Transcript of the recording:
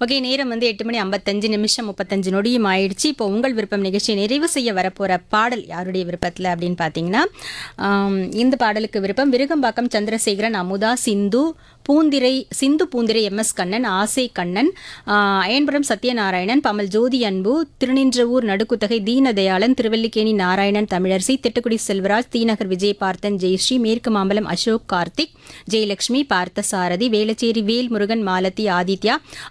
Okay, நேரம் வந்து 8:55 35 நொடியும் ஆயிடுச்சு. இப்போ உங்கள் விருப்பம் நிகழ்ச்சியை நிறைவு செய்ய வரப்போற பாடல் யாருடைய விருப்பத்தில் அப்படின்னு பார்த்தீங்கன்னா, இந்த பாடலுக்கு விருப்பம் விருகம்பாக்கம் சந்திரசேகரன், அமுதா, சிந்து பூந்திரை, MS கண்ணன், ஆசை கண்ணன், அயன்புரம் சத்யநாராயணன், பமல் ஜோதி அன்பு, திருநின்றவூர் நடுக்குத்தகை தீனதயாளன், திருவல்லிக்கேணி நாராயணன் தமிழரசி, திட்டுக்குடி செல்வராஜ், தீநகர் விஜயபார்த்தன், ஜெயஸ்ரீ, மேற்கு மாம்பலம் அசோக் கார்த்திக், ஜெயலட்சுமி, பார்த்தசாரதி, வேளச்சேரி வேல்முருகன், மாலதி, ஆதித்யா,